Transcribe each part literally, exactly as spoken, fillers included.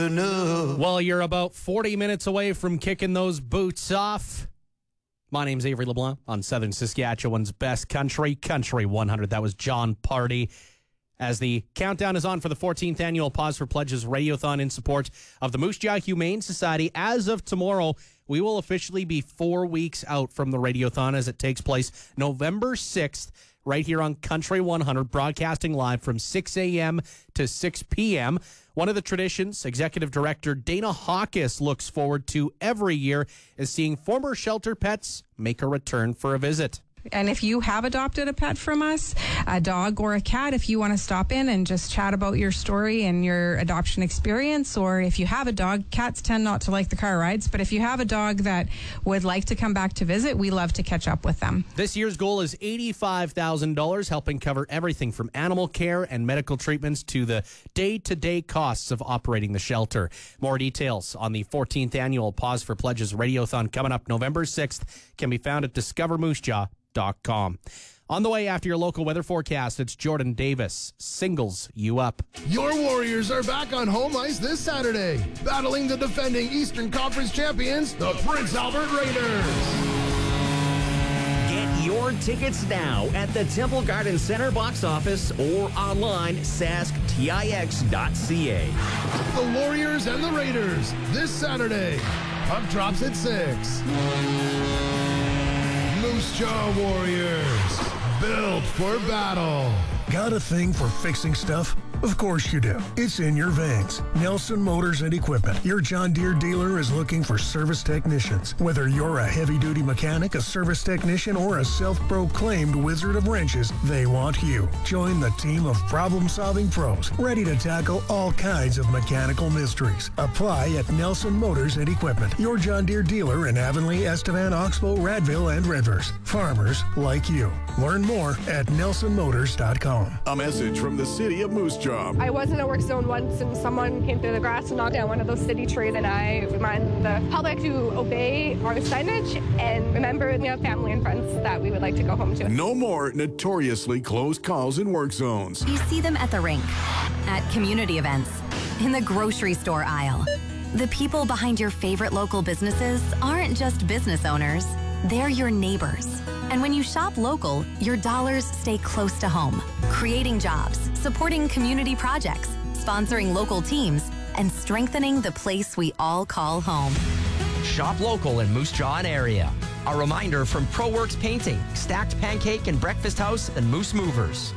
Well, you're about forty minutes away from kicking those boots off. My name's Avery LeBlanc on Southern Saskatchewan's best country, Country one hundred. That was John Party. As the countdown is on for the fourteenth annual Pause for Pledges Radiothon in support of the Moose Jaw Humane Society. As of tomorrow, we will officially be four weeks out from the Radiothon as it takes place November sixth, right here on Country one hundred, broadcasting live from six a.m. to six p.m. One of the traditions Executive Director Dana Hawkes looks forward to every year is seeing former shelter pets make a return for a visit. And if you have adopted a pet from us, a dog or a cat, if you want to stop in and just chat about your story and your adoption experience, or if you have a dog, cats tend not to like the car rides, but if you have a dog that would like to come back to visit, we love to catch up with them. This year's goal is eighty-five thousand dollars, helping cover everything from animal care and medical treatments to the day-to-day costs of operating the shelter. More details on the fourteenth annual Pause for Pledges Radiothon coming up November sixth can be found at discover moose jaw dot com. On the way after your local weather forecast, it's Jordan Davis singles you up. Your Warriors are back on home ice this Saturday, battling the defending Eastern Conference champions, the Prince Albert Raiders. Get your tickets now at the Temple Garden Center box office or online sask tix dot c a. The Warriors and the Raiders this Saturday. Puck drops at six. Moose Jaw Warriors, built for battle. Got a thing for fixing stuff? Of course you do. It's in your veins. Nelson Motors and Equipment. Your John Deere dealer is looking for service technicians. Whether you're a heavy-duty mechanic, a service technician, or a self-proclaimed wizard of wrenches, they want you. Join the team of problem-solving pros, ready to tackle all kinds of mechanical mysteries. Apply at Nelson Motors and Equipment. Your John Deere dealer in Avonlea, Estevan, Oxbow, Radville, and Redvers. Farmers like you. Learn more at nelson motors dot com. A message from the city of Moose Jaw. I was in a work zone once and someone came through the grass and knocked down one of those city trees, and I remind the public to obey our signage and remember we have family and friends that we would like to go home to. No more notoriously closed calls in work zones. You see them at the rink, at community events, in the grocery store aisle. The people behind your favorite local businesses aren't just business owners, they're your neighbors. And when you shop local, your dollars stay close to home, creating jobs, supporting community projects, sponsoring local teams, and strengthening the place we all call home. Shop local in Moose Jaw and area. A reminder from ProWorks Painting, Stacked Pancake and Breakfast House, and Moose Movers.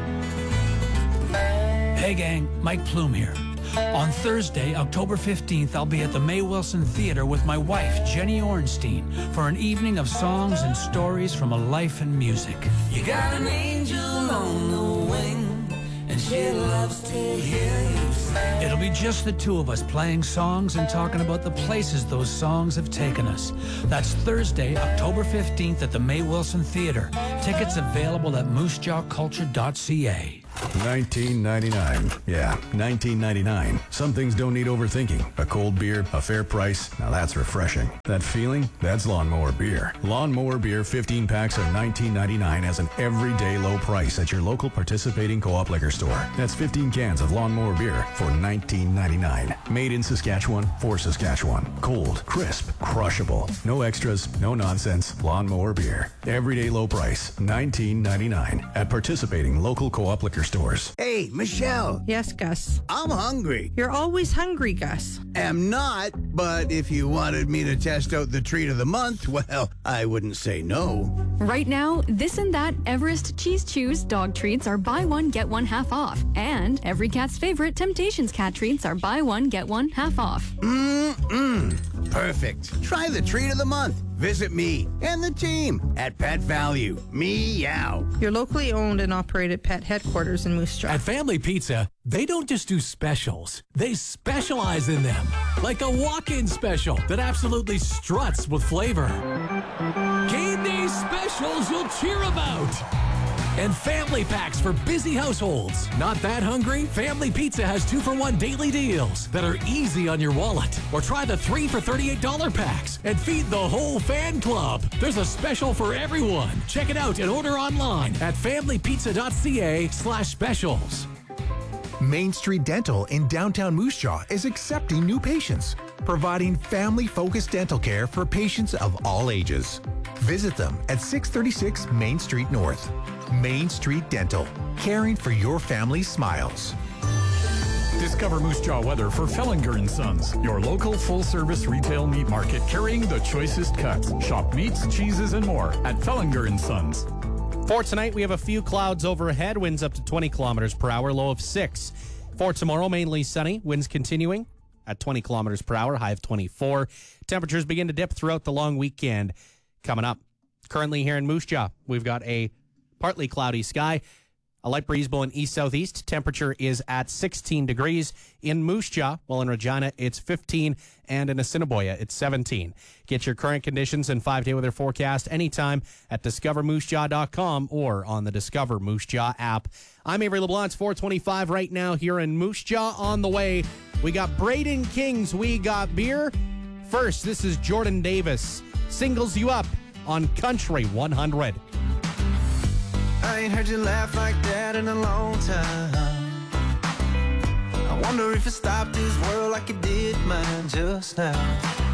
Hey gang, Mike Plume here. On Thursday, October fifteenth, I'll be at the May Wilson Theater with my wife, Jenny Ornstein, for an evening of songs and stories from a life in music. You got an angel on the wing, and she loves to hear you sing. It'll be just the two of us playing songs and talking about the places those songs have taken us. That's Thursday, October fifteenth at the May Wilson Theater. Tickets available at moose jaw culture dot c a. nineteen ninety-nine. Yeah, nineteen ninety-nine. Some things don't need overthinking. A cold beer, a fair price. Now that's refreshing. That feeling? That's Lawnmower Beer. Lawnmower Beer fifteen packs are nineteen ninety-nine as an everyday low price at your local participating co-op liquor store. That's fifteen cans of Lawnmower Beer for nineteen ninety-nine. Made in Saskatchewan for Saskatchewan. Cold, crisp, crushable. No extras, no nonsense. Lawnmower Beer. Everyday low price, nineteen ninety-nine at participating local co-op liquor stores. Hey, Michelle. Yes, Gus. I'm hungry. You're always hungry, Gus. Am not, but if you wanted me to test out the treat of the month, well, I wouldn't say no. Right now, This and That Everest Cheese Chews dog treats are buy one, get one half off. And every cat's favorite Temptations cat treats are buy one, get one half off. Mmm, perfect. Try the treat of the month. Visit me and the team at Pet Value. Meow. Your locally owned and operated pet headquarters in Moose Jaw. At Family Pizza, they don't just do specials. They specialize in them. Like a walk-in special that absolutely struts with flavor. Game day specials you'll cheer about. And family packs for busy households. Not that hungry? Family Pizza has two for one daily deals that are easy on your wallet. Or try the three for thirty-eight dollars packs and feed the whole fan club. There's a special for everyone. Check it out and order online at family pizza dot c a slash specials. Main Street Dental in downtown Moose Jaw is accepting new patients, providing family-focused dental care for patients of all ages. Visit them at six thirty-six Main Street North. Main Street Dental, caring for your family's smiles. Discover Moose Jaw weather for Fellinger and Sons, your local full-service retail meat market carrying the choicest cuts. Shop meats, cheeses, and more at Fellinger and Sons. For tonight, we have a few clouds overhead, winds up to twenty kilometers per hour, low of six. For tomorrow, mainly sunny, winds continuing at twenty kilometers per hour, high of twenty-four. Temperatures begin to dip throughout the long weekend coming up. Currently here in Moose Jaw, we've got a partly cloudy sky. A light breeze blowing east-southeast. Temperature is at sixteen degrees in Moose Jaw, while in Regina it's fifteen, and in Assiniboia it's seventeen. Get your current conditions and five-day weather forecast anytime at discover moose jaw dot com or on the Discover Moose Jaw app. I'm Avery LeBlanc. It's four twenty-five right now here in Moose Jaw. On the way, we got Braden King's We Got Beer. First, this is Jordan Davis. Singles You Up on Country one hundred. I ain't heard you laugh like that in a long time. I wonder if it stopped this world like it did mine just now.